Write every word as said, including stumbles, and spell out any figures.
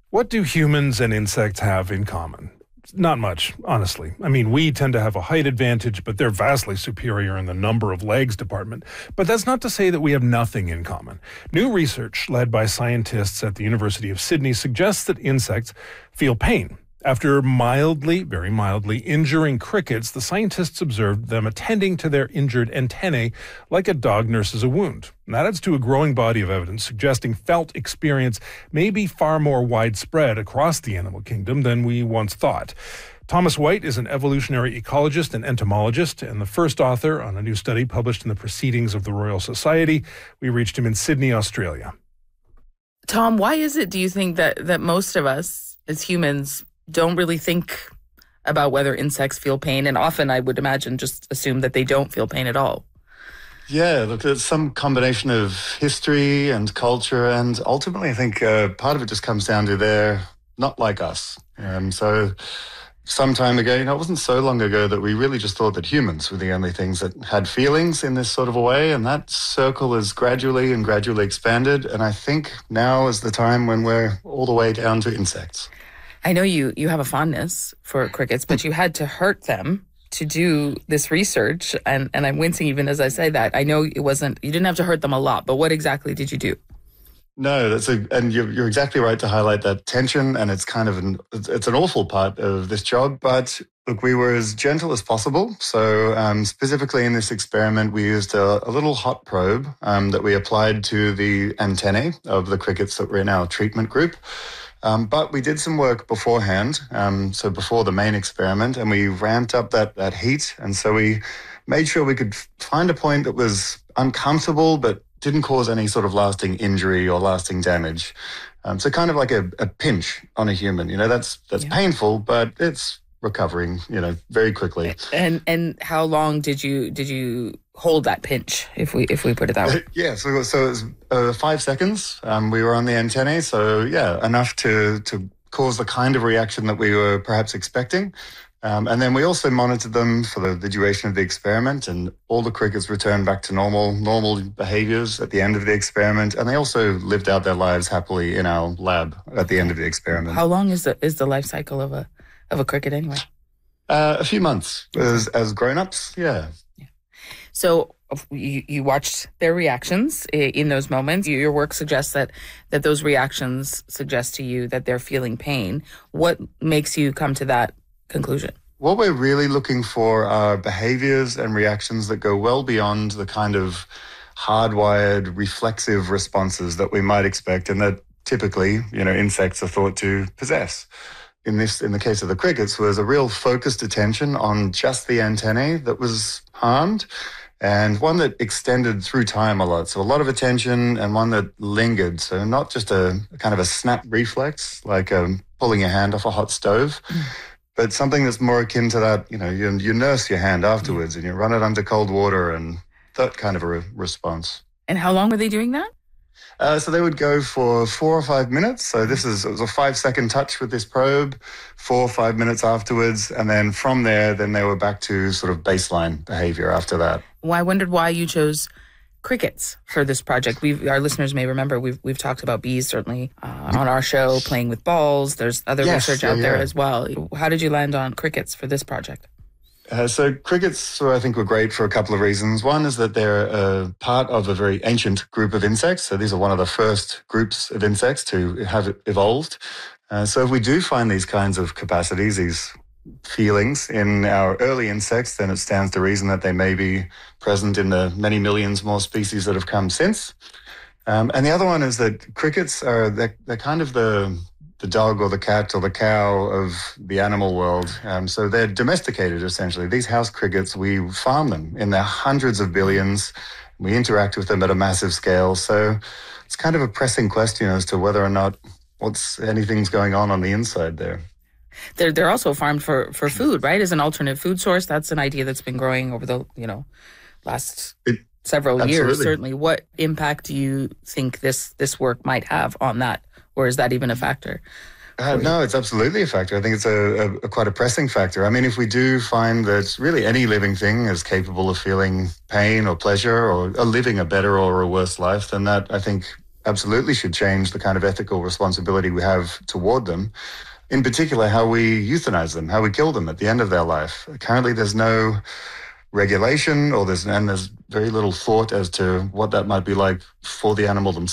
What do humans and insects have in common? Not much, honestly. I mean, we tend to have a height advantage, but they're vastly superior in the number of legs department. But that's not to say that we have nothing in common. New research led by scientists at the University of Sydney suggests that insects feel pain. After mildly, very mildly, injuring crickets, the scientists observed them attending to their injured antennae like a dog nurses a wound. And that adds to a growing body of evidence suggesting felt experience may be far more widespread across the animal kingdom than we once thought. Thomas White is an evolutionary ecologist and entomologist and the first author on a new study published in the Proceedings of the Royal Society. We reached him in Sydney, Australia. Tom, why is it, do you think, that, that most of us as humans don't really think about whether insects feel pain? And often, I would imagine, just assume that they don't feel pain at all. Yeah, look, it's some combination of history and culture. And ultimately, I think uh, part of it just comes down to they're not like us. Um, so some time ago, you know, it wasn't so long ago that we really just thought that humans were the only things that had feelings in this sort of a way. And that circle has gradually and gradually expanded. And I think now is the time when we're all the way down to insects. I know you, you have a fondness for crickets, but you had to hurt them to do this research. And, and I'm wincing even as I say that. I know it wasn't, you didn't have to hurt them a lot, but what exactly did you do? No, that's a, and you're, you're exactly right to highlight that tension. And it's kind of an, it's an awful part of this job. But look, we were as gentle as possible. So um, specifically in this experiment, we used a, a little hot probe um, that we applied to the antennae of the crickets that were in our treatment group. Um, but we did some work beforehand, um, so before the main experiment, and we ramped up that, that heat. And so we made sure we could find a point that was uncomfortable, but didn't cause any sort of lasting injury or lasting damage. Um, so kind of like a, a pinch on a human, you know, that's that's yeah. painful, but it's recovering, you know, very quickly. And and how long did you did you hold that pinch, if we if we put it that way? Yeah, so so it was uh, five seconds. Um, we were on the antennae, so yeah, enough to to cause the kind of reaction that we were perhaps expecting. Um, and then we also monitored them for the, the duration of the experiment, and all the crickets returned back to normal normal behaviors at the end of the experiment, and they also lived out their lives happily in our lab at the end of the experiment. How long is the is the life cycle of a of a cricket anyway? Uh, a few months as as grown-ups, yeah. yeah. So you, you watched their reactions in those moments. Your work suggests that that those reactions suggest to you that they're feeling pain. What makes you come to that conclusion? What we're really looking for are behaviors and reactions that go well beyond the kind of hardwired reflexive responses that we might expect and that typically, you know, insects are thought to possess. In this, in the case of the crickets, was a real focused attention on just the antennae that was harmed, and one that extended through time a lot. So a lot of attention, and one that lingered. So not just a, a kind of a snap reflex, like um, pulling your hand off a hot stove, mm. but something that's more akin to that. You know, you, you nurse your hand afterwards, mm. and you run it under cold water, and that kind of a re- response. And how long were they doing that? Uh, so they would go for four or five minutes. So this is it was a five-second touch with this probe, four or five minutes afterwards. And then from there, then they were back to sort of baseline behavior after that. Well, I wondered why you chose crickets for this project. We've, our listeners may remember we've we've talked about bees, certainly, uh, on our show, playing with balls. There's other yes, research out yeah, there yeah. as well. How did you land on crickets for this project? Uh, so crickets, I think, were great for a couple of reasons. One is that they're a part of a very ancient group of insects. So these are one of the first groups of insects to have evolved. Uh, so if we do find these kinds of capacities, these feelings in our early insects, then it stands to reason that they may be present in the many millions more species that have come since. Um, and the other one is that crickets are, they're, they're kind of the... the dog or the cat or the cow of the animal world. Um, so they're domesticated, essentially. These house crickets, we farm them in their hundreds of billions. We interact with them at a massive scale. So it's kind of a pressing question as to whether or not what's anything's going on on the inside there. They're they're also farmed for, for food, right? As an alternate food source. That's an idea that's been growing over the, you know, last it, several absolutely. years, certainly. What impact do you think this this work might have on that? Or is that even a factor? Uh, no, it's absolutely a factor. I think it's a, a, a quite a pressing factor. I mean, if we do find that really any living thing is capable of feeling pain or pleasure or, or living a better or a worse life, then that, I think, absolutely should change the kind of ethical responsibility we have toward them. In particular, how we euthanize them, how we kill them at the end of their life. Currently, there's no regulation, or there's and there's very little thought as to what that might be like for the animal themselves.